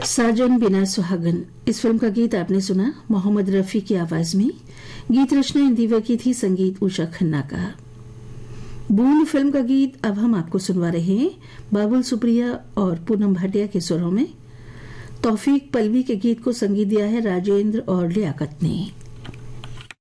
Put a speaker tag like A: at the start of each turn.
A: साजन बिना सुहागन, इस फिल्म का गीत आपने सुना मोहम्मद रफी की आवाज में। गीत रचना इन दीवा की थी, संगीत उषा खन्ना का। बूंद फिल्म का गीत अब हम आपको सुनवा रहे हैं बाबुल सुप्रिया और पूनम भाटिया के सुरों में। तौफीक पलवी के गीत को संगीत दिया है राजेंद्र और लियाकत ने।